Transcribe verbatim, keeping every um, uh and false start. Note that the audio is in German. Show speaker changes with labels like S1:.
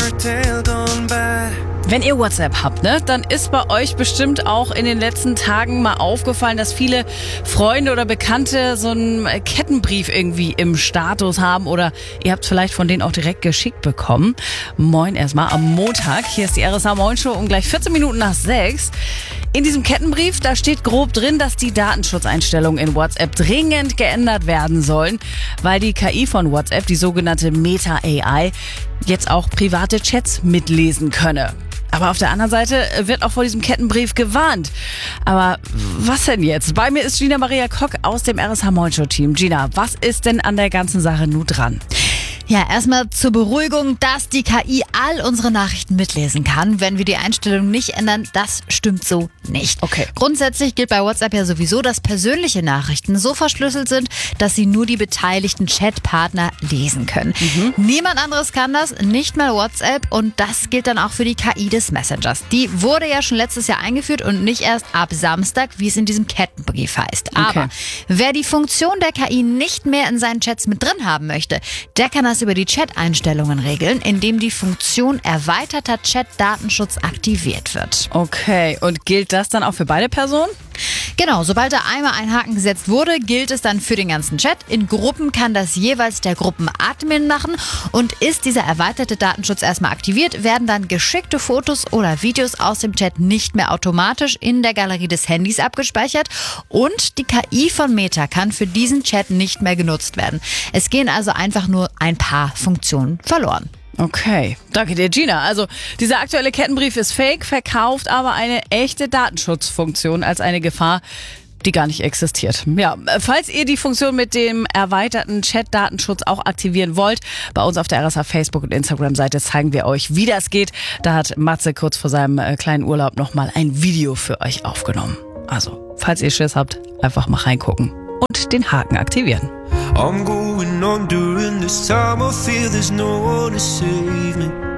S1: Wenn ihr WhatsApp habt, ne, dann ist bei euch bestimmt auch in den letzten Tagen mal aufgefallen, dass viele Freunde oder Bekannte so einen Kettenbrief irgendwie im Status haben oder ihr habt es vielleicht von denen auch direkt geschickt bekommen. Moin erstmal am Montag. Hier ist die R S A Moin Show um gleich vierzehn Minuten nach sechs. In diesem Kettenbrief, da steht grob drin, dass die Datenschutzeinstellungen in WhatsApp dringend geändert werden sollen, weil die K I von WhatsApp, die sogenannte Meta A I, jetzt auch private Chats mitlesen könne. Aber auf der anderen Seite wird auch vor diesem Kettenbrief gewarnt. Aber was denn jetzt? Bei mir ist Gina Maria Kock aus dem R S H Moin Show Team. Gina, was ist denn an der ganzen Sache nun dran?
S2: Ja, erstmal zur Beruhigung, dass die K I all unsere Nachrichten mitlesen kann, wenn wir die Einstellung nicht ändern. Das stimmt so nicht.
S1: Okay.
S2: Grundsätzlich gilt bei WhatsApp ja sowieso, dass persönliche Nachrichten so verschlüsselt sind, dass sie nur die beteiligten Chatpartner lesen können. Mhm. Niemand anderes kann das, nicht mal WhatsApp, und das gilt dann auch für die K I des Messengers. Die wurde ja schon letztes Jahr eingeführt und nicht erst ab Samstag, wie es in diesem Kettenbrief heißt.
S1: Okay.
S2: Aber wer die Funktion der K I nicht mehr in seinen Chats mit drin haben möchte, der kann das über die Chat-Einstellungen regeln, indem die Funktion erweiterter Chat-Datenschutz aktiviert wird.
S1: Okay, und gilt das dann auch für beide Personen?
S2: Genau, sobald da einmal ein Haken gesetzt wurde, gilt es dann für den ganzen Chat. In Gruppen kann das jeweils der Gruppenadmin machen, und ist dieser erweiterte Datenschutz erstmal aktiviert, werden dann geschickte Fotos oder Videos aus dem Chat nicht mehr automatisch in der Galerie des Handys abgespeichert, und die K I von Meta kann für diesen Chat nicht mehr genutzt werden. Es gehen also einfach nur ein paar Funktionen verloren.
S1: Okay, danke dir, Gina. Also dieser aktuelle Kettenbrief ist fake, verkauft aber eine echte Datenschutzfunktion als eine Gefahr, die gar nicht existiert. Ja, falls ihr die Funktion mit dem erweiterten Chat-Datenschutz auch aktivieren wollt, bei uns auf der R S H Facebook- und Instagram-Seite zeigen wir euch, wie das geht. Da hat Matze kurz vor seinem äh, kleinen Urlaub nochmal ein Video für euch aufgenommen. Also, falls ihr Schiss habt, einfach mal reingucken und den Haken aktivieren.
S3: I'm going on during this time. I feel there's no one to save me.